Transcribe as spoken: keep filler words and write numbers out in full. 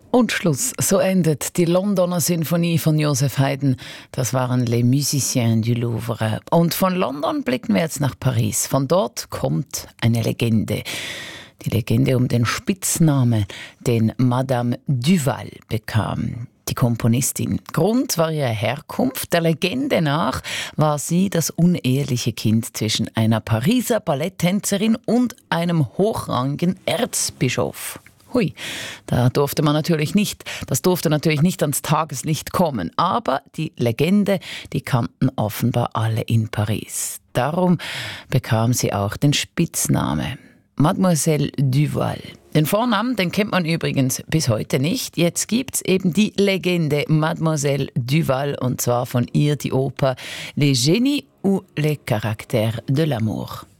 Und Schluss. So endet die Londoner Sinfonie von Joseph Haydn. Das waren Les Musiciens du Louvre. Und von London blicken wir jetzt nach Paris. Von dort kommt eine Legende. Die Legende um den Spitznamen, den Madame Duval bekam. Die Komponistin. Grund war ihre Herkunft. Der Legende nach war sie das uneheliche Kind zwischen einer Pariser Balletttänzerin und einem hochrangigen Erzbischof. Hui, da durfte man natürlich nicht, das durfte natürlich nicht ans Tageslicht kommen. Aber die Legende, die kannten offenbar alle in Paris. Darum bekam sie auch den Spitznamen Mademoiselle Duval. Den Vornamen, den kennt man übrigens bis heute nicht. Jetzt gibt's eben die Legende Mademoiselle Duval und zwar von ihr die Oper Les Génies ou les Caractères de l'amour.